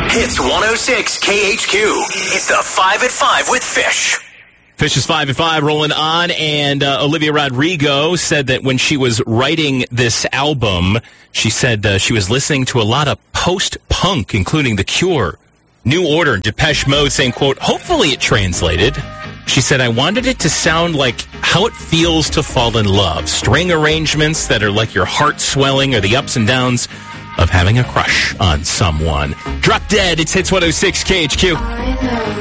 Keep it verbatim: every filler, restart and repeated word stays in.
Hits one oh six K H Q. It's the five at five with Fish. Fish is five at five, rolling on, and uh, Olivia Rodrigo said that when she was writing this album, she said uh, she was listening to a lot of post-punk, including The Cure, New Order, and Depeche Mode, saying, quote, hopefully it translated. She said, I wanted it to sound like how it feels to fall in love. String arrangements that are like your heart swelling or the ups and downs of having a crush on someone. Drop Dead, it's Hits one oh six K H Q.